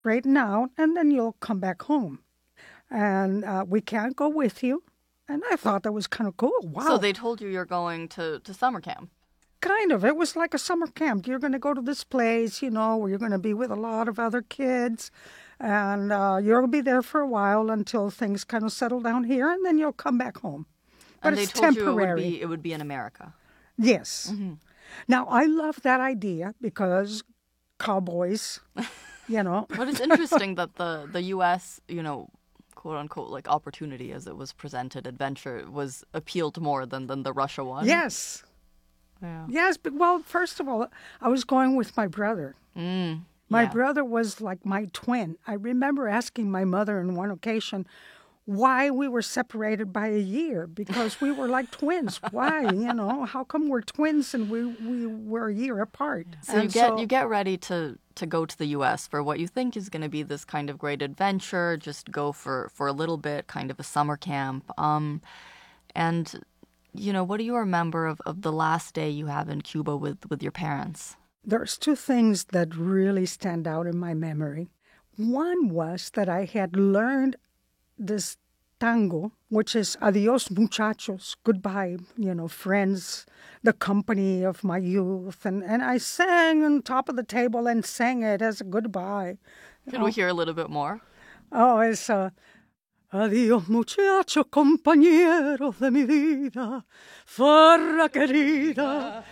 straighten out, and then you'll come back home. And we can't go with you. And I thought that was kind of cool. So Wow. they told you you're going to summer camp. Kind of. It was like a summer camp. You're going to go to this place, where you're going to be with a lot of other kids. And you'll be there for a while until things kind of settle down here, and then you'll come back home. But And they it's told temporary. you it would be in America. Yes. Now, I love that idea because cowboys, But it's interesting that the U.S., quote unquote, like opportunity as it was presented, adventure, was appealed more than the Russia one. Yes. Yeah. Yes, but well, first of all, I was going with my brother. My brother was like my twin. I remember asking my mother on one occasion why we were separated by a year because we were like twins. Why? How come we're twins and we were a year apart? So you get ready to go to the U.S. for what you think is going to be this kind of great adventure. Just go for a little bit, kind of a summer camp. And what do you remember of the last day you have in Cuba with your parents? There's two things that really stand out in my memory. One was that I had learned this tango, which is adios muchachos, goodbye, friends, the company of my youth. And I sang on top of the table and sang it as a goodbye. Can we hear a little bit more? Oh, it's adios muchacho, compañero de mi vida, farra querida,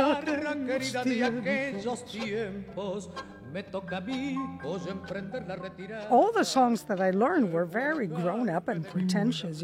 aquellos tiempos. All the songs that I learned were very grown up and pretentious,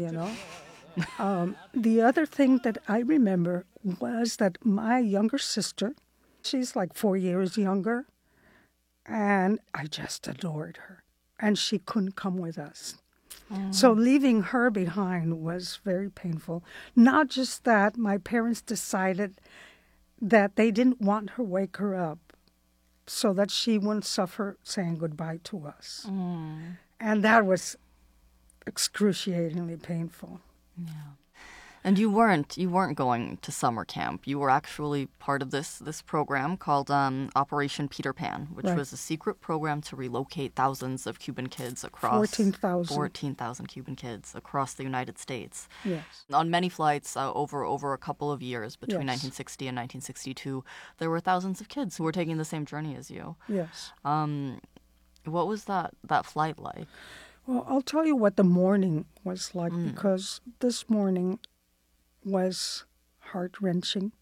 The other thing that I remember was that my younger sister, she's like 4 years younger, and I just adored her. And she couldn't come with us. So leaving her behind was very painful. Not just that, my parents decided that they didn't want her wake her up so that she wouldn't suffer saying goodbye to us. And that was excruciatingly painful. Yeah. And you weren't going to summer camp. You were actually part of this program called Operation Peter Pan, which was a secret program to relocate thousands of Cuban kids across 14,000 Cuban kids across the United States. Yes. On many flights over a couple of years between 1960 and 1962, there were thousands of kids who were taking the same journey as you. Yes. What was that flight like? Well, I'll tell you what the morning was like because this morning was heart-wrenching.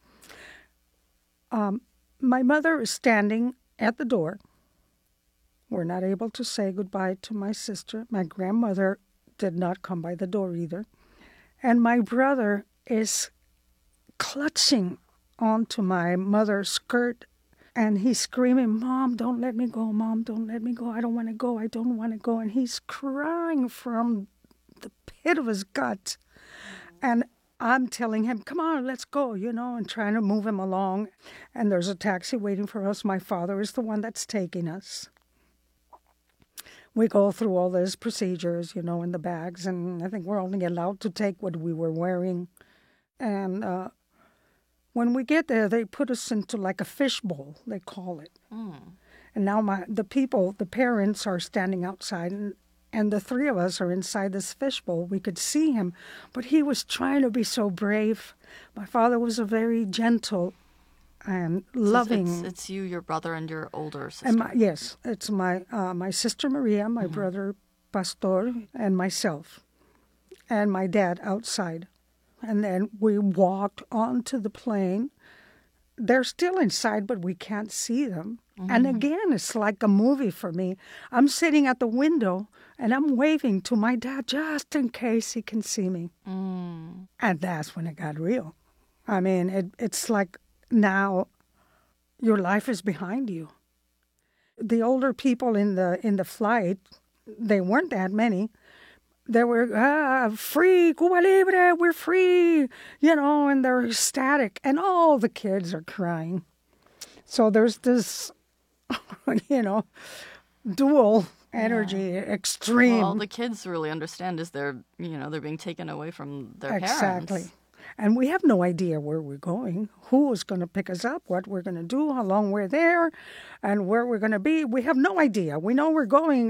My mother is standing at the door. We're not able to say goodbye to my sister. My grandmother did not come by the door either. And my brother is clutching onto my mother's skirt, and he's screaming, "Mom, don't let me go. Mom, don't let me go. I don't want to go. I don't want to go." And he's crying from the pit of his gut. And I'm telling him, "Come on, let's go," and trying to move him along. And there's a taxi waiting for us. My father is the one that's taking us. We go through all those procedures, in the bags, and I think we're only allowed to take what we were wearing. And when we get there, they put us into like a fishbowl, they call it. And now the parents are standing outside, and the three of us are inside this fishbowl. We could see him, but he was trying to be so brave. My father was a very gentle and loving. It's you, your brother, and your older sister. And yes, it's my sister Maria, my brother Pastor, and myself, and my dad outside. And then we walked onto the plane. They're still inside, but we can't see them. And again, it's like a movie for me. I'm sitting at the window, and I'm waving to my dad just in case he can see me. And that's when it got real. I mean, it's like now your life is behind you. The older people in the flight, they weren't that many. They were, free, Cuba Libre, we're free, and they're ecstatic. And all the kids are crying. So there's this, dual energy, extreme. Well, all the kids really understand is they're being taken away from their parents. Exactly. And we have no idea where we're going, who is going to pick us up, what we're going to do, how long we're there, and where we're going to be. We have no idea. We know we're going